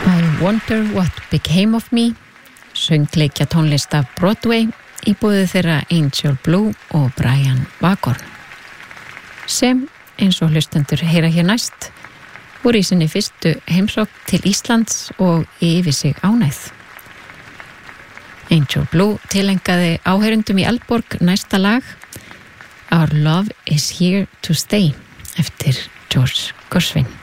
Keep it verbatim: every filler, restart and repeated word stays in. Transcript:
I Wonder What Became of Me, söngleikja tónlist af Broadway í boði þeirra Angel Blue og Brian Waghorn, sem, eins og hlustendur heyra hér næst, voru í sinni fyrstu heimsókn til Íslands og yfir sig ánægð. Angel Blue tilengaði áheyrendum í Eldborg næsta lag Our Love is Here to Stay eftir George Gershwin.